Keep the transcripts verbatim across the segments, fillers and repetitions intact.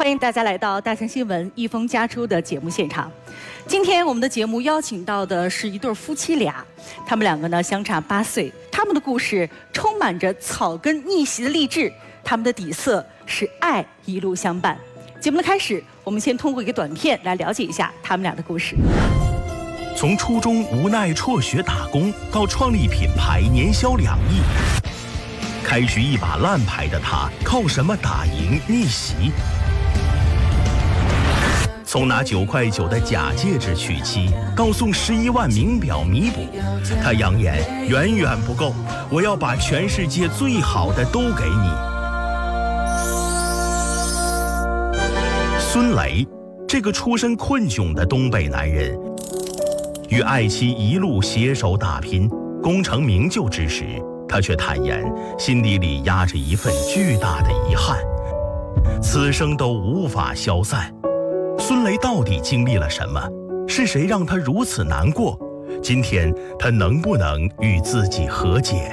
欢迎大家来到大象新闻一封家书的节目现场。今天我们的节目邀请到的是一对夫妻俩，他们两个呢相差八岁，他们的故事充满着草根逆袭的励志，他们的底色是爱一路相伴。节目的开始，我们先通过一个短片来了解一下他们俩的故事。 从初中无奈辍学打工，到创立品牌年销两亿，开局一把烂牌的他，靠什么打赢逆袭？从拿九块九的假戒指娶妻，到送十一万名表弥补，他扬言远远不够，我要把全世界最好的都给你。孙雷，这个出身困窘的东北男人，与爱妻一路携手打拼，功成名就之时，他却坦言心底里压着一份巨大的遗憾，此生都无法消散。孙雷到底经历了什么？是谁让他如此难过？今天他能不能与自己和解？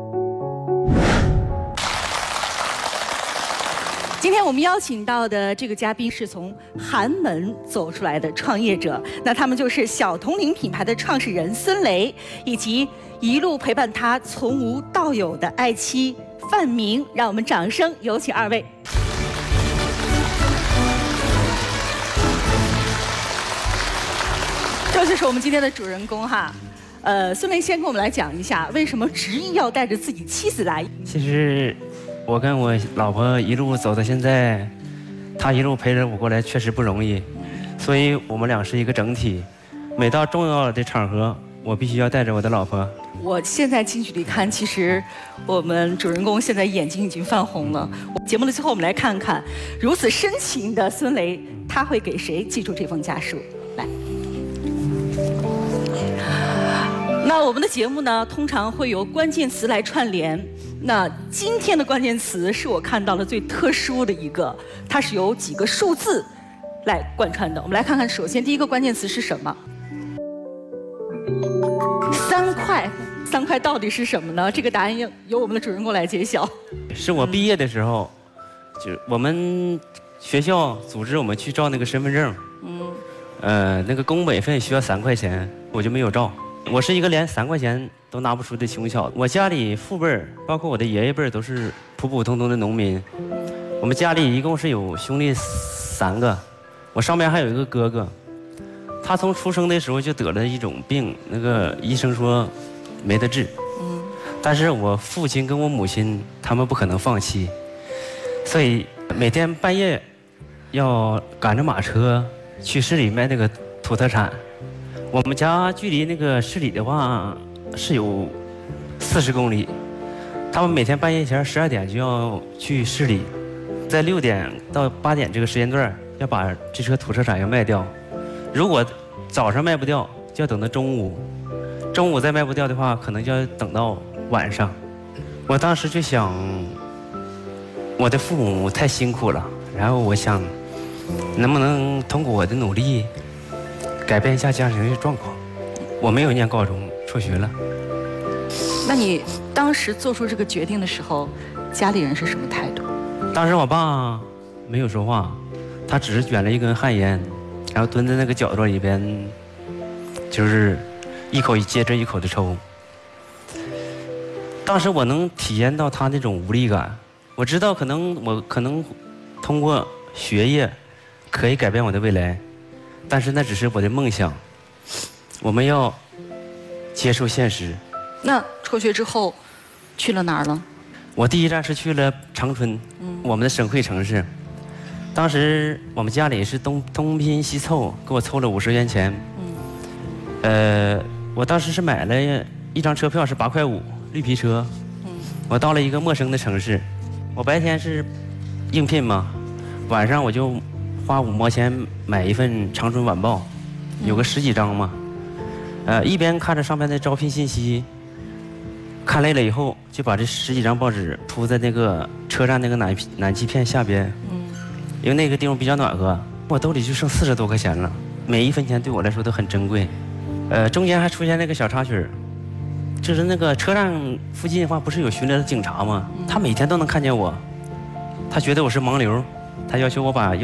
今天我们邀请到的这个嘉宾是从寒门走出来的创业者，那他们就是小铜铃品牌的创始人孙雷，以及一路陪伴他从无到有的爱妻范明。让我们掌声有请二位。这就是我们今天的主人公哈。呃，孙雷先跟我们来讲一下，为什么执意要带着自己妻子来？ 其实我跟我老婆一路走到现在，她一路陪着我过来，确实不容易，所以我们俩是一个整体。每到重要的场合，我必须要带着我的老婆。 我现在近距离看，其实我们主人公现在眼睛已经泛红了。节目的最后，我们来看看如此深情的孙雷，他会给谁寄出这封家书？来。那我们的节目呢，通常会由关键词来串联。那今天的关键词是我看到的最特殊的一个，它是由几个数字来贯穿的。我们来看看，首先第一个关键词是什么？三块。三块到底是什么呢？这个答案由由我们的主人公来揭晓。 是我毕业的时候，就我们学校组织我们去照那个身份证，嗯，呃，那个工本费需要三块钱，我就没有照。我是一个连三块钱都拿不出的穷小子。我家里父辈儿，包括我的爷爷辈儿，都是普普通通的农民。我们家里一共是有兄弟三个，我上面还有一个哥哥。他从出生的时候就得了一种病，那个医生说没得治。嗯。但是我父亲跟我母亲他们不可能放弃，所以每天半夜要赶着马车去市里卖那个土特产。我们家距离那个市里的话是有四十公里，他们每天半夜前十二点就要去市里，在六点到八点这个时间段要把这车土特产要卖掉。如果早上卖不掉，就要等到中午；中午再卖不掉的话，可能就要等到晚上。我当时就想，我的父母太辛苦了，然后我想，能不能通过我的努力改变一下家庭的状况。我没有念高中，辍学了。 那你当时做出这个决定的时候，家里人是什么态度？ 当时我爸没有说话，他只是卷了一根旱烟，然后蹲在那个角落里边，就是一口接着一口的抽。当时我能体验到他那种无力感，我知道可能我可能通过学业可以改变我的未来，但是那只是我的梦想，我们要接受现实。 那辍学之后去了哪儿了？ 我第一站是去了长春，嗯、我们的省会城市。当时我们家里是东东拼西凑，给我凑了五十元钱。嗯、呃，我当时是买了一张车票，是八块五绿皮车。嗯、我到了一个陌生的城市，我白天是应聘嘛，晚上我就花五毛钱买一份《长春晚报》，有个十几张嘛。呃，一边看着上面的招聘信息，看累了以后，就把这十几张报纸铺在那个车站那个暖暖气片下边。嗯。因为那个地方比较暖和，我兜里就剩四十多块钱了，每一分钱对我来说都很珍贵。呃，中间还出现那个小插曲，就是那个车站附近的话，不是有巡逻的警察吗？他每天都能看见我，他觉得我是盲流，他要求我把